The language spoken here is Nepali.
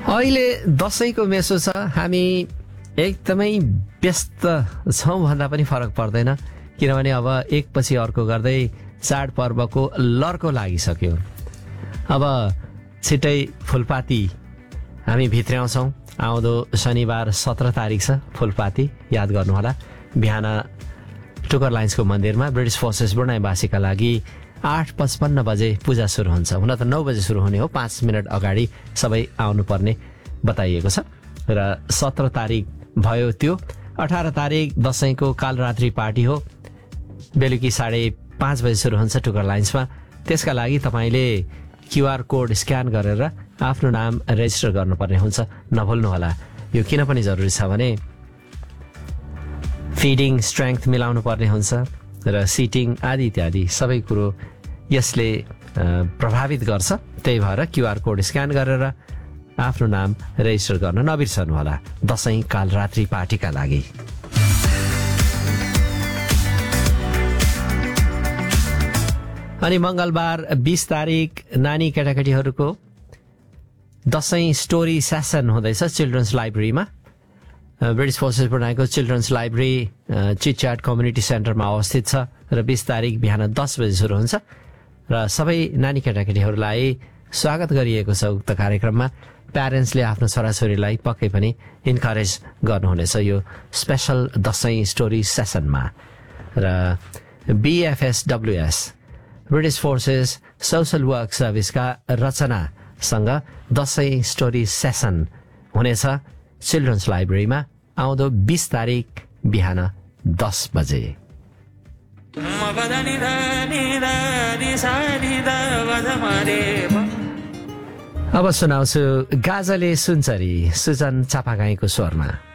अहिले दशैंको मेसो छ, हामी एकदमै व्यस्त छौँ भन्दा पनि फरक पर्दैन, किनभने अब एकपछि अर्को गर्दै चाडपर्वको लर्को लागिसक्यो। अब छिट्टै फुलपाती हामी भित्र्याउँछौँ। आउँदो शनिबार 17 तारिक छ फुलपाती, याद गर्नुहोला। बिहान टुकर लाइन्सको मन्दिरमा ब्रिटिस फोर्सेस बुढाइवासीका लागि 8:55 बजे पूजा सुरु हुन्छ। हुन त 9 बजे सुरु हुने हो, 5 मिनट अगाडि सबै आउनुपर्ने बताइएको छ। र 17 तारिक भयो त्यो। 18 तारिक दशैंको कालरात्रि पार्टी हो, बेलुकी 5:30 बजे सुरु हुन्छ टुकर लाइन्समा। त्यसका लागि तपाईँले क्युआर कोड स्क्यान गरेर आफ्नो नाम रेजिस्टर गर्नुपर्ने हुन्छ, नभुल्नुहोला। यो किन पनि जरुरी छ भने फिडिङ स्ट्रेङ्थ मिलाउनु पर्ने हुन्छ र सिटिङ आदि इत्यादि सबै कुरो यसले प्रभावित गर्छ। त्यही भएर क्युआर कोड स्क्यान गरेर आफ्नो नाम रेजिस्टर गर्न नबिर्सनुहोला दशैं कालरात्रि पार्टीका लागि। अनि मंगलबार 20 तारिक नानी केटाकेटीहरूको दशैं स्टोरी सेसन हुँदैछ चिल्ड्रन्स लाइब्रेरीमा। ब्रिटिस फोर्सेस बनाएको चिल्ड्रन्स लाइब्रेरी चिटच्याट कम्युनिटी सेन्टरमा अवस्थित छ र 20 तारिक बिहान 10 बजे सुरु हुन्छ र सबै नानी केटाकेटीहरूलाई स्वागत गरिएको छ उक्त कार्यक्रममा। प्यारेन्ट्सले आफ्नो छोराछोरीलाई पक्कै पनि इन्करेज गर्नुहुनेछ यो स्पेशल दशैं स्टोरी सेसनमा। र BFSWS British forces social work सर्भिसका रचनासँग Dashain story session हुनेछ चिल्ड्रन्स लाइब्रेरीमा आउँदो 20 तारिक बिहान 10 बजे। अब सुनाउँछु गाजले सुनचरी सुजन चापागाईको स्वरमा।